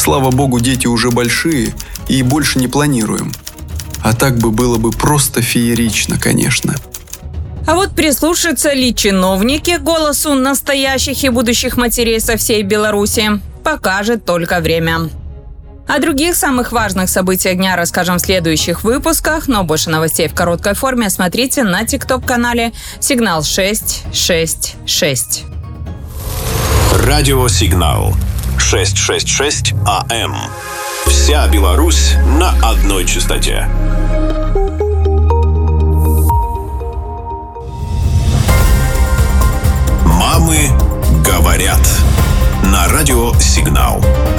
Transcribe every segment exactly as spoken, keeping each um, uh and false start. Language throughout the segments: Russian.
Слава богу, дети уже большие и больше не планируем. А так бы было бы просто феерично, конечно. А вот прислушаются ли чиновники к голосу настоящих и будущих матерей со всей Беларуси, покажет только время. О других самых важных событиях дня расскажем в следующих выпусках, но больше новостей в короткой форме смотрите на тикток-канале «Сигнал шесть шесть шесть». Радио «Сигнал» шестьсот шестьдесят шесть АМ. Вся Беларусь на одной частоте. Мамы говорят. На радио «Сигнал».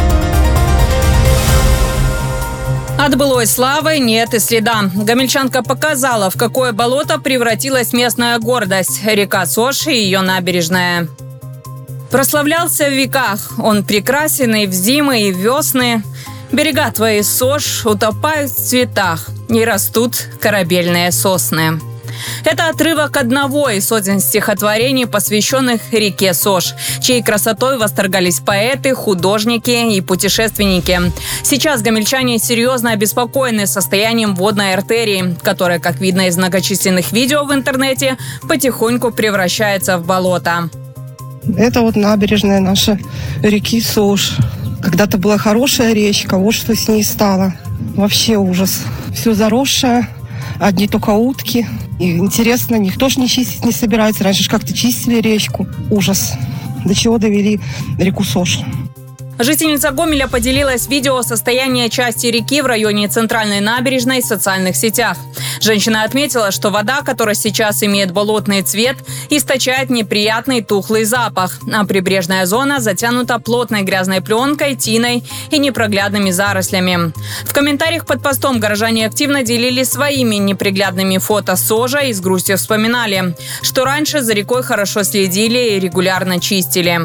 От былой славы нет и следа. Гомельчанка показала, в какое болото превратилась местная гордость – река Сош и ее набережная. Прославлялся в веках, он прекрасен и в зимы, и в весны. Берега твои, Сош, утопают в цветах, и растут корабельные сосны. Это отрывок одного из сотен стихотворений, посвященных реке Сош, чьей красотой восторгались поэты, художники и путешественники. Сейчас гомельчане серьезно обеспокоены состоянием водной артерии, которая, как видно из многочисленных видео в интернете, потихоньку превращается в болото. Это вот набережная наша реки Сош. Когда-то была хорошая речка, вот что с ней стало. Вообще ужас. Все заросшее, одни только утки. И интересно, никто ж не чистить не собирается. Раньше ж как-то чистили речку. Ужас. До чего довели реку Сош. Жительница Гомеля поделилась видео состояния части реки в районе центральной набережной в социальных сетях. Женщина отметила, что вода, которая сейчас имеет болотный цвет, источает неприятный тухлый запах, а прибрежная зона затянута плотной грязной пленкой, тиной и непроглядными зарослями. В комментариях под постом горожане активно делились своими неприглядными фото Сожа и с грустью вспоминали, что раньше за рекой хорошо следили и регулярно чистили.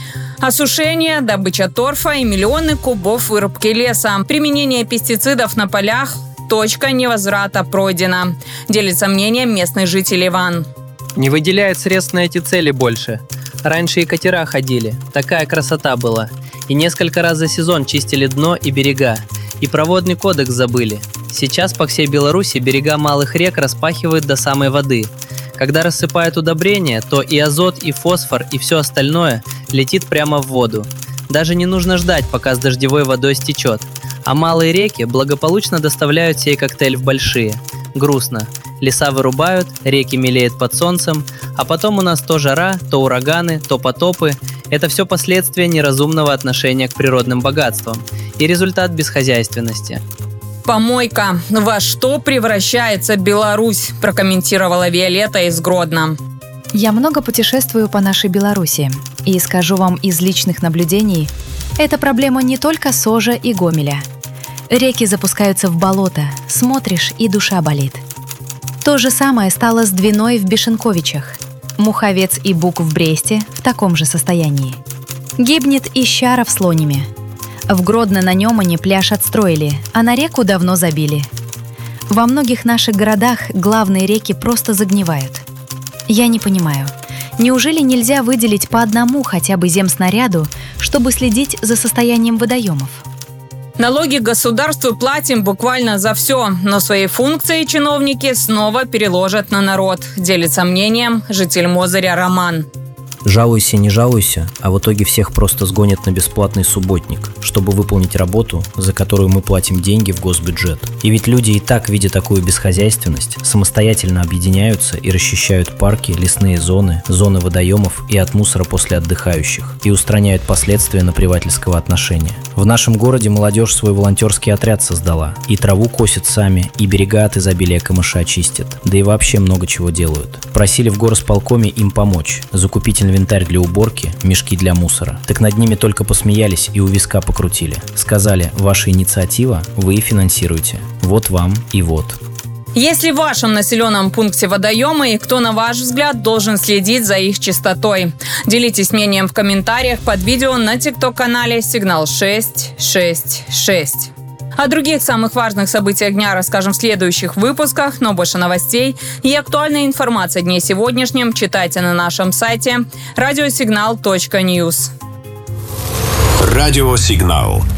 Осушение, добыча торфа и миллионы кубов вырубки леса. Применение пестицидов на полях – точка невозврата пройдена. Делится мнением местный житель Иван. Не выделяют средств на эти цели больше. Раньше и катера ходили. Такая красота была. И несколько раз за сезон чистили дно и берега. И проводный кодекс забыли. Сейчас по всей Беларуси берега малых рек распахивают до самой воды. Когда рассыпают удобрения, то и азот, и фосфор, и все остальное летит прямо в воду. Даже не нужно ждать, пока с дождевой водой стечет. А малые реки благополучно доставляют сей коктейль в большие. Грустно. Леса вырубают, реки мелеют под солнцем, а потом у нас то жара, то ураганы, то потопы. Это все последствия неразумного отношения к природным богатствам и результат бесхозяйственности. «Помойка. Во что превращается Беларусь?» – прокомментировала Виолетта из Гродно. Я много путешествую по нашей Беларуси. И скажу вам из личных наблюдений, это проблема не только Сожа и Гомеля. Реки запускаются в болото, смотришь и душа болит. То же самое стало с Двиной в Бешенковичах. Муховец и Бук в Бресте в таком же состоянии. Гибнет и Щара в Слониме. В Гродно на Немане пляж отстроили, а на реку давно забили. Во многих наших городах главные реки просто загнивают. Я не понимаю, неужели нельзя выделить по одному хотя бы земснаряду, чтобы следить за состоянием водоемов? Налоги государству платим буквально за все, но свои функции чиновники снова переложат на народ, делится мнением житель Мозыря Роман. Жалуйся, не жалуйся, а в итоге всех просто сгонят на бесплатный субботник, чтобы выполнить работу, за которую мы платим деньги в госбюджет. И ведь люди и так, видя такую бесхозяйственность, самостоятельно объединяются и расчищают парки, лесные зоны, зоны водоемов и от мусора после отдыхающих, и устраняют последствия наплевательского отношения. В нашем городе молодежь свой волонтерский отряд создала, и траву косят сами, и берега от изобилия камыша чистят, да и вообще много чего делают. Просили в горосполкоме им помочь, закупить инвентарь для уборки, мешки для мусора. Так над ними только посмеялись и у виска покрутили. Сказали, ваша инициатива, вы и финансируете. Вот вам и вот. Есть ли в вашем населенном пункте водоемы и кто, на ваш взгляд, должен следить за их чистотой? Делитесь мнением в комментариях под видео на тикток-канале «Сигнал шесть шесть шесть». О других самых важных событиях дня расскажем в следующих выпусках, но больше новостей и актуальной информации о дне сегодняшнем читайте на нашем сайте радиосигнал точка ньюс. Радио «Сигнал»